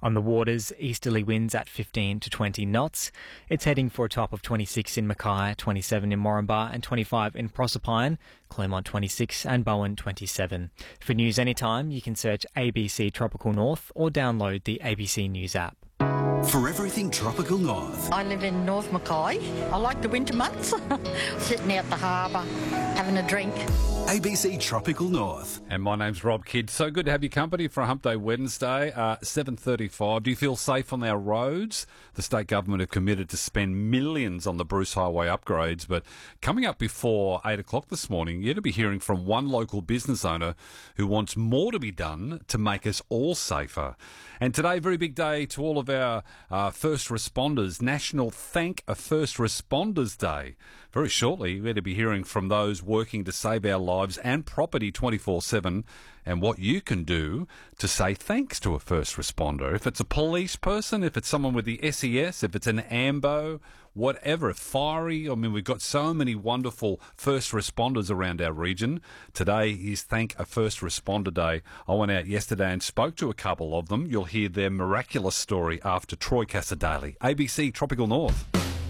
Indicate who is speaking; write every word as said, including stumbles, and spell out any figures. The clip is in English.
Speaker 1: On the waters, easterly winds at fifteen to twenty knots. It's heading for a top of twenty-six in Mackay, twenty-seven in Moranbah and twenty-five in Proserpine, Claremont twenty-six and Bowen twenty-seven. For news anytime, you can search A B C Tropical North or download the A B C News app.
Speaker 2: For everything Tropical North.
Speaker 3: I live in North Mackay. I like the winter months. Sitting out the harbour, having a drink.
Speaker 2: A B C Tropical North.
Speaker 4: And my name's Rob Kidd. So good to have your company for a Hump Day Wednesday, uh, seven thirty-five. Do you feel safe on our roads? The state government have committed to spend millions on the Bruce Highway upgrades, but coming up before eight o'clock this morning, you're to be hearing from one local business owner who wants more to be done to make us all safer. And today, very big day to all of our uh, first responders, National Thank a First Responders Day. Very shortly, we're to be hearing from those working to save our lives and property twenty-four seven and what you can do to say thanks to a first responder. If it's a police person, if it's someone with the S E S, if it's an AMBO, whatever, fiery. I mean, we've got so many wonderful first responders around our region. Today is Thank a First Responder Day. I went out yesterday and spoke to a couple of them. You'll hear their miraculous story after Troy Cassadaly. A B C Tropical North.